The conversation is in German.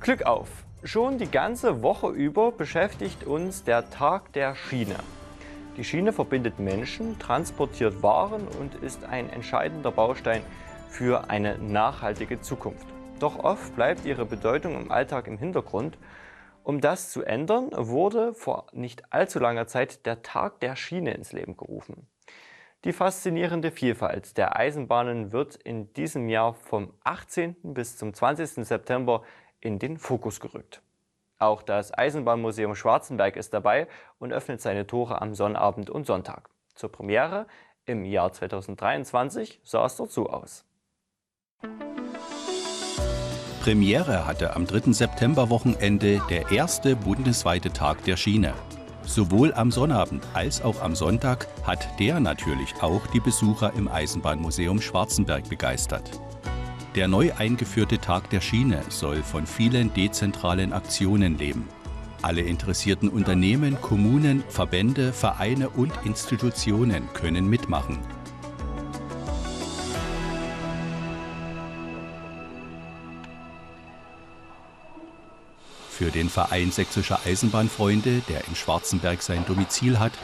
Glück auf! Schon die ganze Woche über beschäftigt uns der Tag der Schiene. Die Schiene verbindet Menschen, transportiert Waren und ist ein entscheidender Baustein für eine nachhaltige Zukunft. Doch oft bleibt ihre Bedeutung im Alltag im Hintergrund. Um das zu ändern, wurde vor nicht allzu langer Zeit der Tag der Schiene ins Leben gerufen. Die faszinierende Vielfalt der Eisenbahnen wird in diesem Jahr vom 18. bis zum 20. September in den Fokus gerückt. Auch das Eisenbahnmuseum Schwarzenberg ist dabei und öffnet seine Tore am Sonnabend und Sonntag. Zur Premiere im Jahr 2023 sah es dort so aus. Premiere hatte am 3. Septemberwochenende der erste bundesweite Tag der Schiene. Sowohl am Sonnabend als auch am Sonntag hat der natürlich auch die Besucher im Eisenbahnmuseum Schwarzenberg begeistert. Der neu eingeführte Tag der Schiene soll von vielen dezentralen Aktionen leben. Alle interessierten Unternehmen, Kommunen, Verbände, Vereine und Institutionen können mitmachen. Für den Verein Sächsische Eisenbahnfreunde, der in Schwarzenberg sein Domizil hat,